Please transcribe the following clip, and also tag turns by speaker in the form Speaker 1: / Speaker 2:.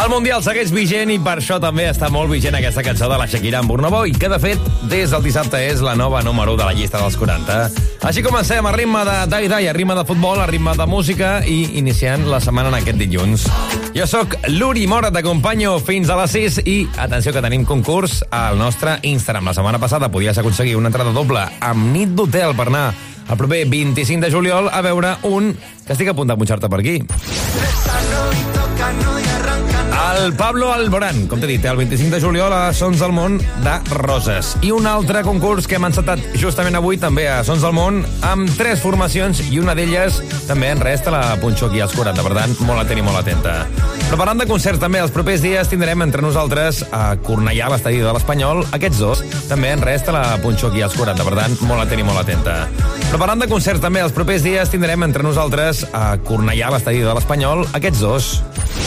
Speaker 1: El Mundial segueix vigent i per això també està molt vigent aquesta cançó de la Shakira amb Burna Boy, que de fet des del dissabte és la nova número 1 de la llista dels 40. Així comencem a ritme de dai-dai, a ritme de futbol, a ritme de música i iniciant la setmana en aquest dilluns. Jo sóc l'Uri Mora, t'acompanyo fins a les 6 i atenció que tenim concurs al nostre Instagram. La setmana passada podies aconseguir una entrada doble amb nit d'hotel per anar el proper 25 de juliol a veure un que estic a punt de punxar-te per aquí. El Pablo Alborán, com t'he dit, el 25 de juliol a Sons del Món de Roses. I un altre concurs que hem encetat justament avui també a Sons del Món amb 3 formacions i una d'elles també en res te la punxo aquí als 40, per tant, molt atent i molt atenta. Però parlant de concerts també, els propers dies tindrem entre nosaltres a Cornellà, a l'estadi de l'Espanyol, aquests dos. També en res te la punxo aquí als 40, per tant, molt atent i molt atenta. Però parlant de concerts també, els propers dies tindrem entre nosaltres a Cornellà, a l'estadi de l'Espanyol, aquests dos.